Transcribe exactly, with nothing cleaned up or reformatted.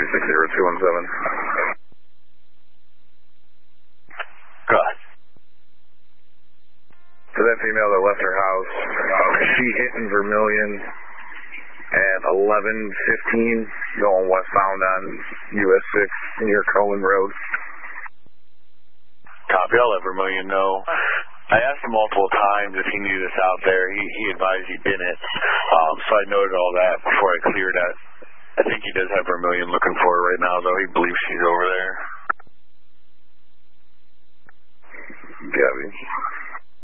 six zero two one seven. Go ahead. So that female that left her house, she hit in Vermilion at eleven fifteen, going westbound on U S six near Cohen Road. Copy, I'll let Vermilion know. I asked him multiple times if he knew this out there. He, he advised he didn't. Um, so I noted all that before I cleared it. I think he does have Vermilion looking for her right now, though. He believes she's over there. Gabby.